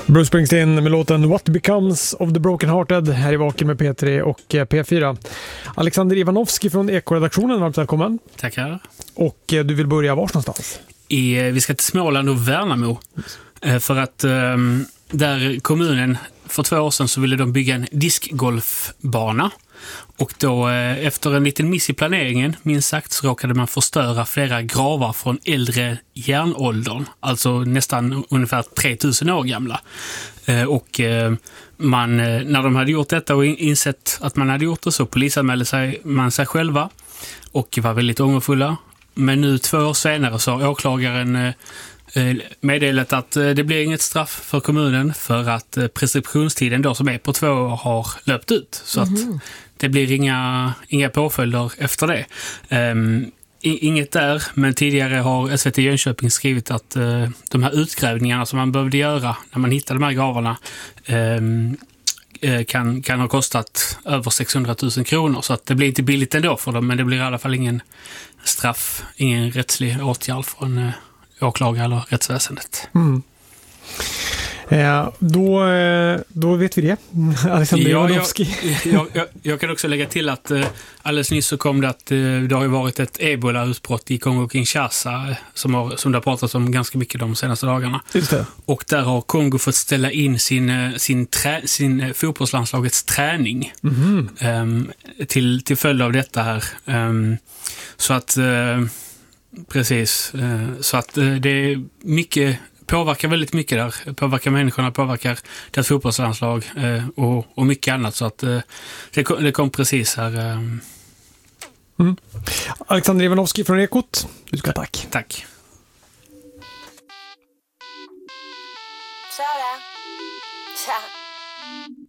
Bruce Springsteen med låten What Becomes of the Broken Hearted här i Vaken med P3 och P4. Alexander Ivanovski från Eko-redaktionen, varmt välkommen. Tackar. Och du vill börja var någonstans? Vi ska till Småland och Värnamo. För att där kommunen för 2 år sedan så ville de bygga en diskgolfbana. Och då efter en liten miss i planeringen, minst sagt, så råkade man förstöra flera gravar från äldre järnåldern. Alltså nästan ungefär 3000 år gamla. Och när de hade gjort detta och insett att man hade gjort det, så polisanmälde man sig själva och var väldigt ångerfulla. Men nu 2 år senare så har åklagaren meddelat att det blir inget straff för kommunen för att preskriptionstiden då som är på 2 år har löpt ut. Så att det blir inga påföljder efter det. Inget där, men tidigare har SVT Jönköping skrivit att de här utgrävningarna som man behövde göra när man hittade de här gravarna kan ha kostat över 600 000 kronor. Så att det blir inte billigt ändå för dem, men det blir i alla fall ingen straff, ingen rättslig åtgärd från åklagare eller rättsväsendet. Då vet vi det. Alexander Ivanovski. Jag kan också lägga till att alldeles nyss så kom det att det har ju varit ett Ebola-utbrott i Kongo-Kinshasa som det har pratats om ganska mycket de senaste dagarna. Just det. Och där har Kongo fått ställa in sin fotbollslandslagets träning till följd av detta här. Så att precis. Så att det är mycket, påverkar väldigt mycket där. Påverkar människorna, påverkar deras fotbollslandslag och mycket annat. Så att det kom precis här. Alexander Ivanovski från Ekot. Du ska tack. Tack. Tja.